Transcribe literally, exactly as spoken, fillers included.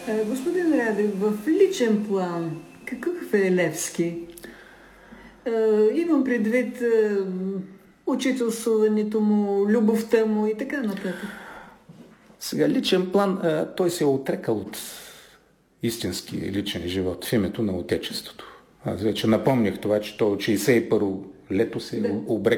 А, господин Радев, в личен план, какъв е Левски? А, имам предвид а, учителствуването му, любовта му и така нататък. Сега личен план, а, той се е отрекал от истински личен живот в името на Отечеството. Аз вече напомнях това, че той от шейсет и първо лето се да. обрекал